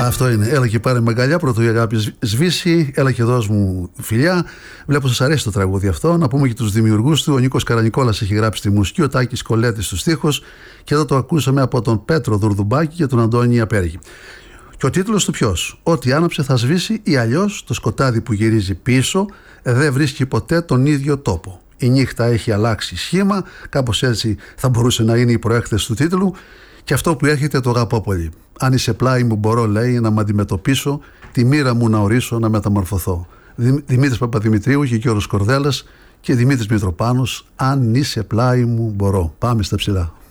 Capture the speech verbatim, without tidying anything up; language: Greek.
Αυτό είναι. Έλα και πάρε μαγκαλιά, πρώτο η αγάπη σβήσει. Έλα και δώσ' μου φιλιά. Βλέπω σας αρέσει το τραγούδι αυτό. Να πούμε και τους δημιουργούς του. Ο Νίκος Καρανικόλας έχει γράψει τη μουσική, ο Τάκης Κολέτης στους στίχους. Και εδώ το ακούσαμε από τον Πέτρο Δουρδουμπάκη και τον Αντώνη Απέργη. Και ο τίτλος του ποιος? Ό,τι άναψε θα σβήσει, ή αλλιώς το σκοτάδι που γυρίζει πίσω δεν βρίσκει ποτέ τον ίδιο τόπο. Η νύχτα έχει αλλάξει σχήμα, κάπως έτσι θα μπορούσε να είναι η προέκθεση του τίτλου. Και αυτό που έρχεται το αγαπώ πολύ. Αν είσαι πλάι μου, μπορώ, λέει, να με αντιμετωπίσω, τη μοίρα μου να ορίσω, να μεταμορφωθώ. Δημήτρης Παπαδημητρίου και Γιώργος Κορδέλας και Δημήτρης Μητροπάνος. Αν είσαι πλάι μου, μπορώ. Πάμε στα ψηλά.